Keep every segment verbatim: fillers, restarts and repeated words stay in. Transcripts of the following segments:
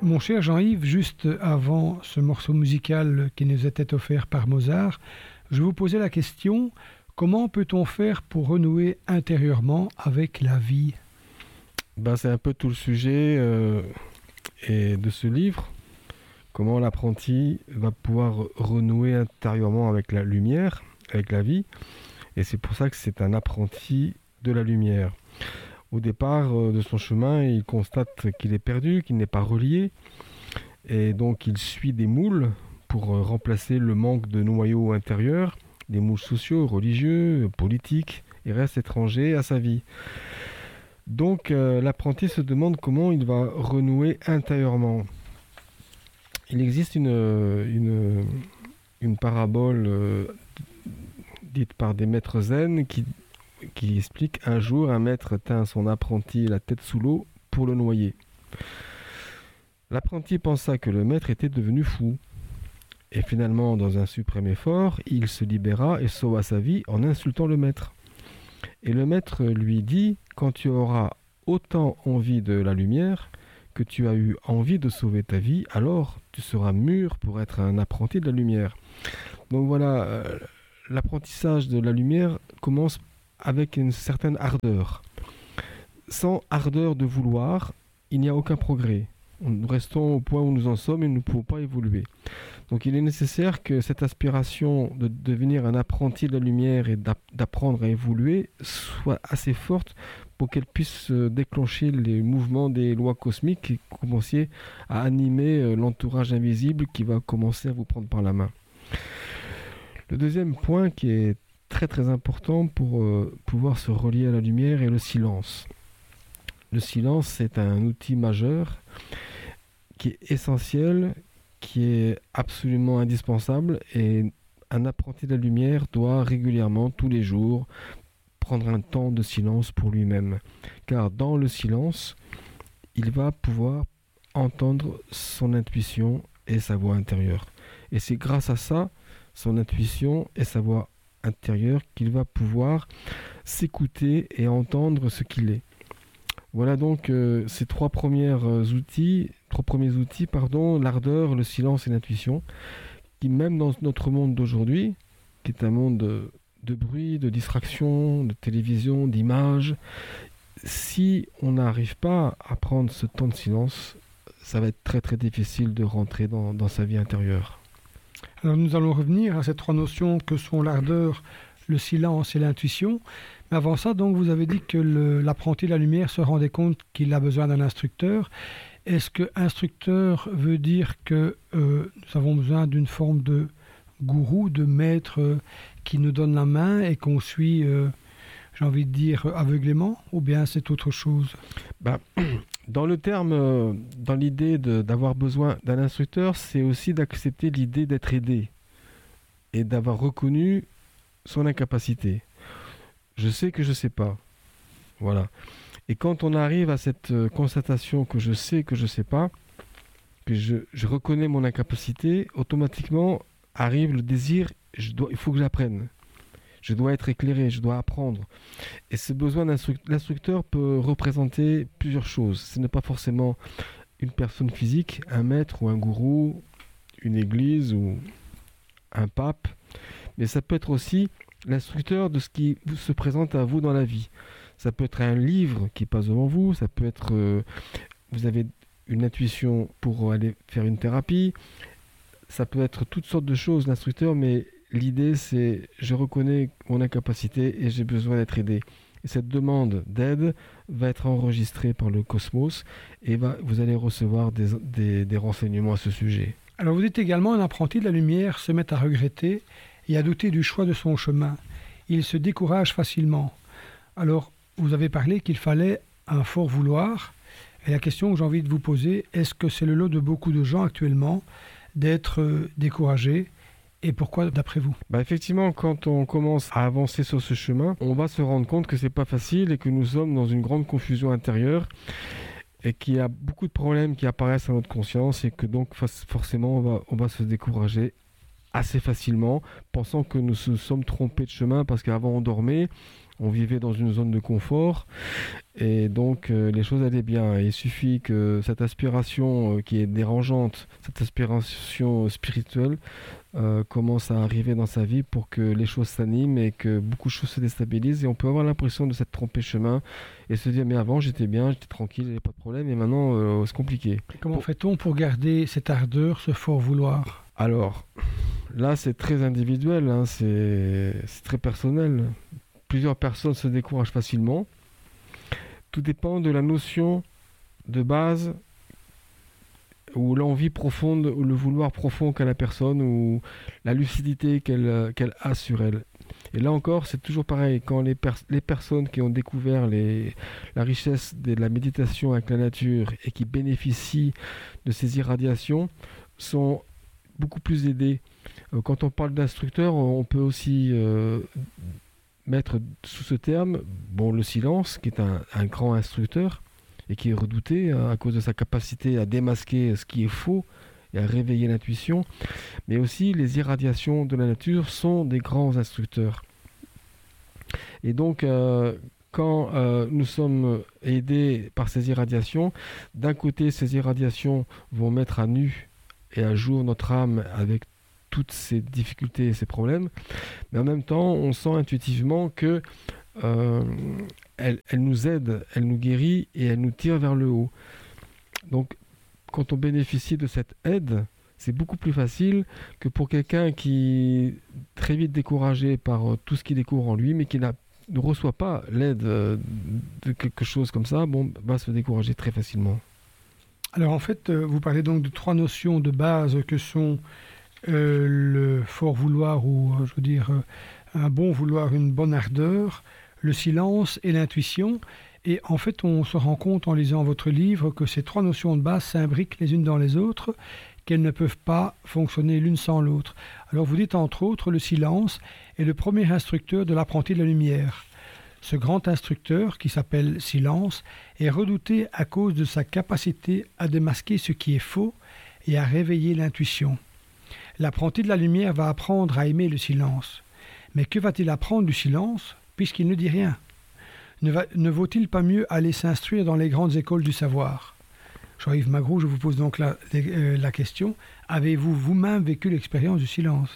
Mon cher Jean-Yves, juste avant ce morceau musical qui nous était offert par Mozart, je vous posais la question, comment peut-on faire pour renouer intérieurement avec la vie ? Ben, c'est un peu tout le sujet euh, et de ce livre. Comment l'apprenti va pouvoir renouer intérieurement avec la lumière, avec la vie. Et c'est pour ça que c'est un apprenti de la lumière. Au départ de son chemin, il constate qu'il est perdu, qu'il n'est pas relié. Et donc il suit des moules pour remplacer le manque de noyau intérieur, des moules sociaux, religieux, politiques, et reste étranger à sa vie. Donc euh, l'apprenti se demande comment il va renouer intérieurement. Il existe une, une, une parabole euh, dite par des maîtres zen qui qui explique un jour un maître tint son apprenti la tête sous l'eau pour le noyer. L'apprenti pensa que le maître était devenu fou. Et finalement, dans un suprême effort, il se libéra et sauva sa vie en insultant le maître. Et le maître lui dit, quand tu auras autant envie de la lumière que tu as eu envie de sauver ta vie, alors tu seras mûr pour être un apprenti de la lumière. Donc voilà, euh, l'apprentissage de la lumière commence avec une certaine ardeur. Sans ardeur de vouloir, il n'y a aucun progrès. Nous restons au point où nous en sommes et nous ne pouvons pas évoluer. Donc il est nécessaire que cette aspiration de devenir un apprenti de la lumière et d'apprendre à évoluer soit assez forte pour qu'elle puisse déclencher les mouvements des lois cosmiques et commencer à animer l'entourage invisible qui va commencer à vous prendre par la main. Le deuxième point qui est très très important pour euh, pouvoir se relier à la lumière est le silence. Le silence, c'est un outil majeur qui est essentiel, qui est absolument indispensable et un apprenti de la lumière doit régulièrement, tous les jours, prendre un temps de silence pour lui-même. Car dans le silence, il va pouvoir entendre son intuition et sa voix intérieure. Et c'est grâce à ça, son intuition et sa voix intérieur qu'il va pouvoir s'écouter et entendre ce qu'il est. Voilà donc euh, ces trois premiers outils, trois premiers outils, pardon, l'ardeur, le silence et l'intuition, qui même dans notre monde d'aujourd'hui, qui est un monde de, de bruit, de distraction, de télévision, d'images, si on n'arrive pas à prendre ce temps de silence, ça va être très très difficile de rentrer dans, dans sa vie intérieure. Alors nous allons revenir à ces trois notions que sont l'ardeur, le silence et l'intuition. Mais avant ça, donc, vous avez dit que le, l'apprenti de la lumière se rendait compte qu'il a besoin d'un instructeur. Est-ce que instructeur veut dire que euh, nous avons besoin d'une forme de gourou, de maître euh, qui nous donne la main et qu'on suit, euh, j'ai envie de dire, aveuglément, ou bien c'est autre chose ? Bah, dans le terme, euh, dans l'idée de, d'avoir besoin d'un instructeur, c'est aussi d'accepter l'idée d'être aidé et d'avoir reconnu son incapacité. Je sais que je ne sais pas. Voilà. Et quand on arrive à cette euh, constatation que je sais que je ne sais pas, que je, je reconnais mon incapacité, automatiquement arrive le désir, je dois, il faut que j'apprenne. Je dois être éclairé, je dois apprendre. Et ce besoin d'instructeur peut représenter plusieurs choses. Ce n'est pas forcément une personne physique, un maître ou un gourou, une église ou un pape, mais ça peut être aussi l'instructeur de ce qui se présente à vous dans la vie. Ça peut être un livre qui passe devant vous, ça peut être... Euh, vous avez une intuition pour aller faire une thérapie, ça peut être toutes sortes de choses, l'instructeur, mais l'idée c'est je reconnais mon incapacité et j'ai besoin d'être aidé. Et cette demande d'aide va être enregistrée par le cosmos et va, vous allez recevoir des, des, des renseignements à ce sujet. Alors vous dites également, un apprenti de la lumière se met à regretter et à douter du choix de son chemin. Il se décourage facilement. Alors, vous avez parlé qu'il fallait un fort vouloir. Et la question que j'ai envie de vous poser, est-ce que c'est le lot de beaucoup de gens actuellement d'être euh, découragés ? Et pourquoi, d'après vous ? Bah effectivement, quand on commence à avancer sur ce chemin, on va se rendre compte que c'est pas facile et que nous sommes dans une grande confusion intérieure et qu'il y a beaucoup de problèmes qui apparaissent à notre conscience et que donc forcément on va, on va se décourager assez facilement, pensant que nous se sommes trompés de chemin parce qu'avant on dormait, On vivait dans une zone de confort et donc euh, les choses allaient bien. Et il suffit que cette aspiration euh, qui est dérangeante, cette aspiration spirituelle euh, commence à arriver dans sa vie pour que les choses s'animent et que beaucoup de choses se déstabilisent. Et on peut avoir l'impression de s'être trompé chemin et se dire mais avant j'étais bien, j'étais tranquille, j'avais pas de problème et maintenant euh, c'est compliqué. Comment pour... fait-on pour garder cette ardeur, ce fort vouloir? Alors là c'est très individuel, hein, c'est... c'est très personnel. Plusieurs personnes se découragent facilement. Tout dépend de la notion de base ou l'envie profonde ou le vouloir profond qu'a la personne ou la lucidité qu'elle, qu'elle a sur elle. Et là encore, c'est toujours pareil. Quand les, pers- les personnes qui ont découvert les, la richesse de la méditation avec la nature et qui bénéficient de ces irradiations sont beaucoup plus aidées. Euh, quand on parle d'instructeur, on peut aussi... Euh, mettre sous ce terme bon, le silence, qui est un, un grand instructeur et qui est redouté hein, à cause de sa capacité à démasquer ce qui est faux et à réveiller l'intuition, mais aussi les irradiations de la nature sont des grands instructeurs. Et donc, euh, quand euh, nous sommes aidés par ces irradiations, d'un côté, ces irradiations vont mettre à nu et à jour notre âme avec toutes ces difficultés et ces problèmes, mais en même temps, on sent intuitivement que euh, elle, elle nous aide, elle nous guérit et elle nous tire vers le haut. Donc, quand on bénéficie de cette aide, c'est beaucoup plus facile que pour quelqu'un qui est très vite découragé par tout ce qu'il découvre en lui, mais qui n'a, ne reçoit pas l'aide de quelque chose comme ça, bon, va se décourager très facilement. Alors en fait, vous parlez donc de trois notions de base que sont Euh, le fort vouloir ou euh, je veux dire euh, un bon vouloir, une bonne ardeur, le silence et l'intuition. Et en fait, on se rend compte en lisant votre livre que ces trois notions de base s'imbriquent les unes dans les autres, qu'elles ne peuvent pas fonctionner l'une sans l'autre. Alors vous dites entre autres le silence est le premier instructeur de l'apprenti de la lumière. Ce grand instructeur, qui s'appelle Silence, est redouté à cause de sa capacité à démasquer ce qui est faux et à réveiller l'intuition. L'apprenti de la lumière va apprendre à aimer le silence. Mais que va-t-il apprendre du silence, puisqu'il ne dit rien? Ne, va, ne vaut-il pas mieux aller s'instruire dans les grandes écoles du savoir? Jean-Yves Magro, je vous pose donc la, euh, la question. Avez-vous vous-même vécu l'expérience du silence?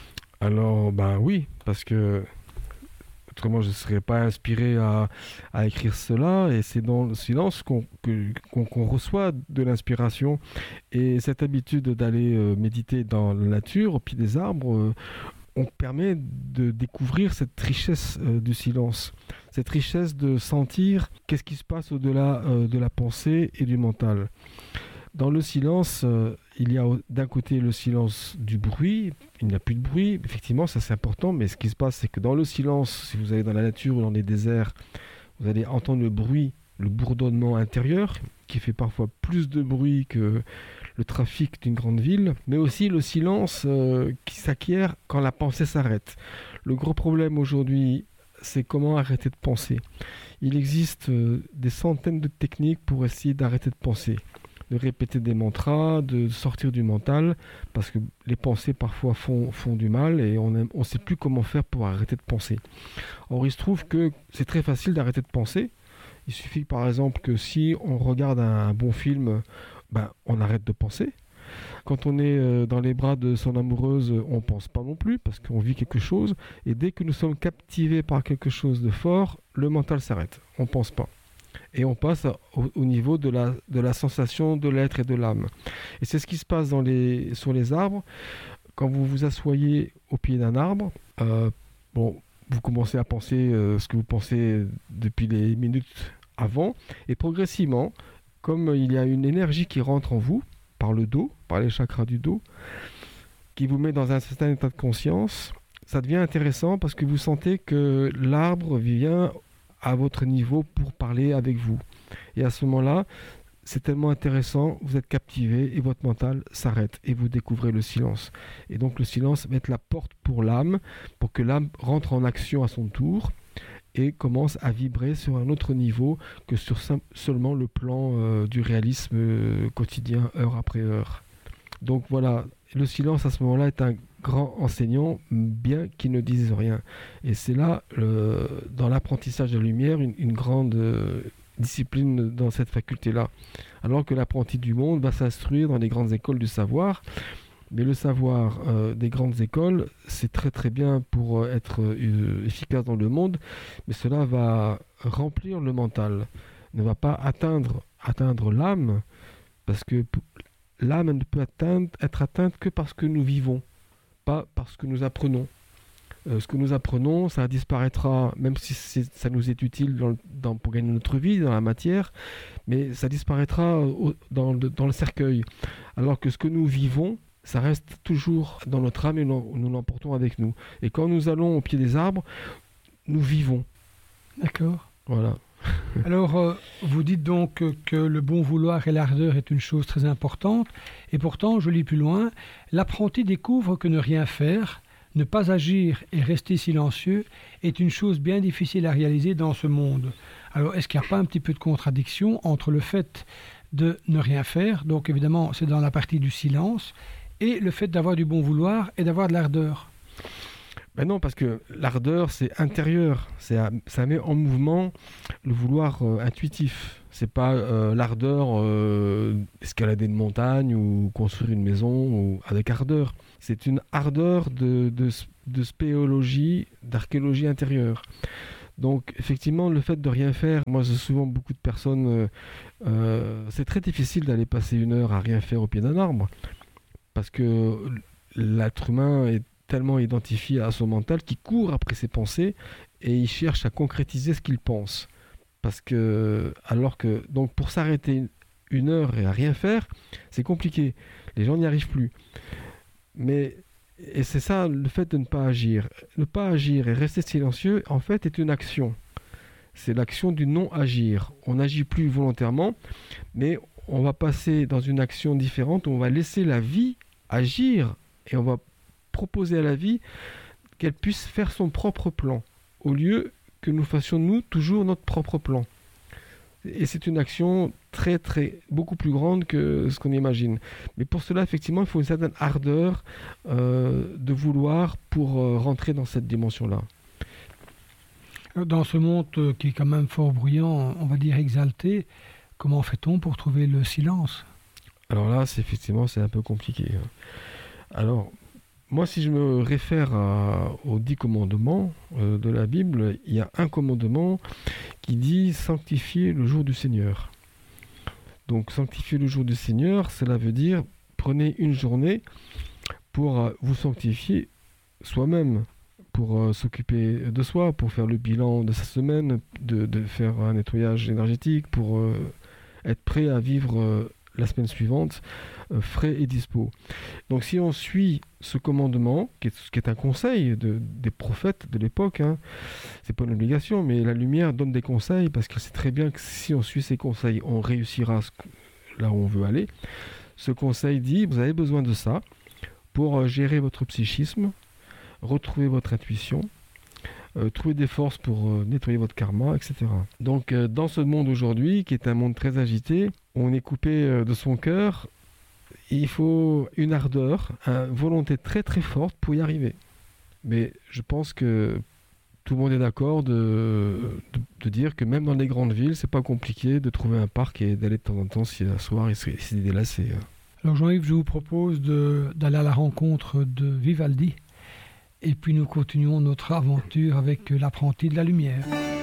Alors, ben oui, parce que autrement je ne serais pas inspiré à, à écrire cela, et c'est dans le silence qu'on, que, qu'on, qu'on reçoit de l'inspiration. Et cette habitude d'aller euh, méditer dans la nature, au pied des arbres, euh, on permet de découvrir cette richesse euh, du silence, cette richesse de sentir qu'est-ce qui se passe au-delà euh, de la pensée et du mental. Dans le silence, euh, il y a d'un côté le silence du bruit, il n'y a plus de bruit, effectivement ça c'est important, mais ce qui se passe c'est que dans le silence, si vous allez dans la nature ou dans les déserts, vous allez entendre le bruit, le bourdonnement intérieur, qui fait parfois plus de bruit que le trafic d'une grande ville, mais aussi le silence euh, qui s'acquiert quand la pensée s'arrête. Le gros problème aujourd'hui, c'est comment arrêter de penser. Il existe euh, des centaines de techniques pour essayer d'arrêter de penser. De répéter des mantras, de sortir du mental, parce que les pensées parfois font, font du mal et on ne sait plus comment faire pour arrêter de penser. Or, il se trouve que c'est très facile d'arrêter de penser. Il suffit par exemple que si on regarde un, un bon film, ben, on arrête de penser. Quand on est dans les bras de son amoureuse, on ne pense pas non plus, parce qu'on vit quelque chose. Et dès que nous sommes captivés par quelque chose de fort, le mental s'arrête. On ne pense pas. Et on passe au, au niveau de la, de la sensation de l'être et de l'âme. Et c'est ce qui se passe dans les, sur les arbres. Quand vous vous asseyez au pied d'un arbre, euh, bon, vous commencez à penser euh, ce que vous pensez depuis les minutes avant. Et progressivement, comme il y a une énergie qui rentre en vous, par le dos, par les chakras du dos, qui vous met dans un certain état de conscience, ça devient intéressant parce que vous sentez que l'arbre vient à votre niveau pour parler avec vous. Et à ce moment-là, c'est tellement intéressant, vous êtes captivé et votre mental s'arrête et vous découvrez le silence. Et donc le silence va être la porte pour l'âme, pour que l'âme rentre en action à son tour et commence à vibrer sur un autre niveau que sur sim- seulement le plan euh, du réalisme euh, quotidien, heure après heure. Donc voilà, le silence à ce moment-là est un grands enseignants, bien qu'ils ne disent rien. Et c'est là, le, dans l'apprentissage de la lumière, une, une grande euh, discipline dans cette faculté-là. Alors que l'apprenti du monde va s'instruire dans les grandes écoles du savoir, mais le savoir euh, des grandes écoles, c'est très très bien pour euh, être euh, efficace dans le monde, mais cela va remplir le mental, ne va pas atteindre, atteindre l'âme, parce que p- l'âme ne peut atteindre, être atteinte que parce que nous vivons, pas parce que nous apprenons. Euh, ce que nous apprenons, ça disparaîtra, même si c'est- ça nous est utile dans, le- dans- pour gagner notre vie, dans la matière, mais ça disparaîtra au- dans, le, dans le cercueil. Alors que ce que nous vivons, ça reste toujours dans notre âme et nous, nous l'emportons avec nous. Et quand nous allons au pied des arbres, nous vivons. D'accord. Voilà. Alors, euh, vous dites donc euh, que le bon vouloir et l'ardeur est une chose très importante, et pourtant, je lis plus loin, l'apprenti découvre que ne rien faire, ne pas agir et rester silencieux est une chose bien difficile à réaliser dans ce monde. Alors, est-ce qu'il n'y a pas un petit peu de contradiction entre le fait de ne rien faire, donc évidemment, c'est dans la partie du silence, et le fait d'avoir du bon vouloir et d'avoir de l'ardeur? Ben non, parce que l'ardeur, c'est intérieur. C'est à- ça met en mouvement le vouloir euh, intuitif. C'est pas euh, l'ardeur euh, escalader une montagne ou construire une maison ou avec ardeur. C'est une ardeur de, de, s- de spéologie, d'archéologie intérieure. Donc, effectivement, le fait de rien faire, moi, j'ai souvent beaucoup de personnes. euh, euh, c'est très difficile d'aller passer une heure à rien faire au pied d'un arbre. Parce que l'être humain est tellement identifié à son mental qu'il court après ses pensées et il cherche à concrétiser ce qu'il pense. Parce que, alors que, donc pour s'arrêter une, une heure et à rien faire, c'est compliqué. Les gens n'y arrivent plus. Mais, et c'est ça le fait de ne pas agir. Ne pas agir et rester silencieux, en fait, est une action. C'est l'action du non-agir. On n'agit plus volontairement, mais on va passer dans une action différente où on va laisser la vie agir et on va proposer à la vie qu'elle puisse faire son propre plan, au lieu que nous fassions nous toujours notre propre plan. Et c'est une action très très beaucoup plus grande que ce qu'on imagine. Mais pour cela, effectivement, il faut une certaine ardeur euh, de vouloir pour euh, rentrer dans cette dimension-là. Dans ce monde euh, qui est quand même fort bruyant, on va dire exalté, comment fait-on pour trouver le silence? Alors là, c'est effectivement, c'est un peu compliqué. hein. Alors, moi, si je me réfère à- aux dix commandements euh, de la Bible, il y a un commandement qui dit sanctifier le jour du Seigneur. Donc, sanctifier le jour du Seigneur, cela veut dire prenez une journée pour euh, vous sanctifier soi-même, pour euh, s'occuper de soi, pour faire le bilan de sa semaine, de, de faire un nettoyage énergétique, pour euh, être prêt à vivre euh, la semaine suivante, euh, frais et dispo. Donc si on suit ce commandement, qui est, qui est un conseil de, des prophètes de l'époque, hein, c'est pas une obligation, mais la lumière donne des conseils parce qu'elle sait très bien que si on suit ces conseils, on réussira ce que- là où on veut aller. Ce conseil dit, vous avez besoin de ça pour euh, gérer votre psychisme, retrouver votre intuition, euh, trouver des forces pour euh, nettoyer votre karma, et cetera. Donc euh, dans ce monde aujourd'hui, qui est un monde très agité, on est coupé euh, de son cœur, il faut une ardeur, une volonté très très forte pour y arriver. Mais je pense que tout le monde est d'accord de, de, de dire que même dans les grandes villes, c'est pas compliqué de trouver un parc et d'aller de temps en temps s'y asseoir et s'y délasser. Alors Jean-Yves, je vous propose de- d'aller à la rencontre de Vivaldi, et puis nous continuons notre aventure avec l'apprenti de la lumière.